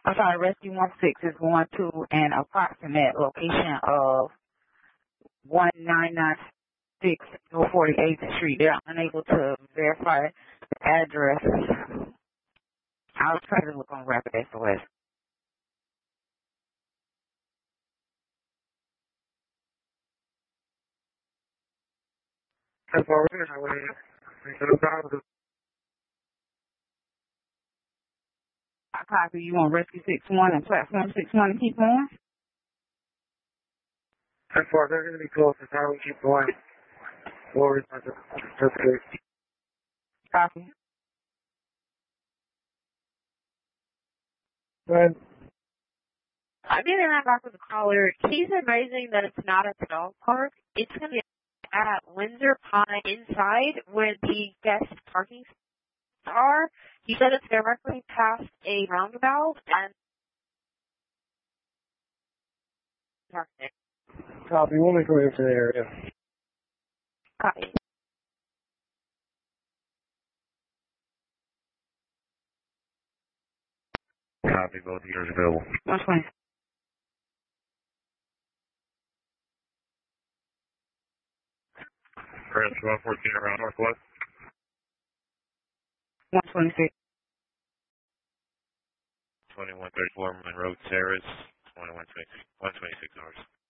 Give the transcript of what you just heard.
I'm sorry, Rescue 16 is going to an approximate location of 1996 North 48th Street. They're unable to verify the address. I'll try to look on Rapid SOS. That's all right. I copy you on Rescue 61 and Platform 61 to keep on. As far as they're going to be close, it's how we keep going. Forward, that's good. Copy. Go ahead. I'm getting that back with the caller. He's advising that it's not at the dog park. It's going to be at Windsor Pine inside where the guest parking spots are. He said it's directly past a roundabout and parking. Copy. We'll make our way to the area. Copy. Copy. Both ears available. 120. Press 114 around Northwest. 126. 2134 Monroe Terrace. 126 hours.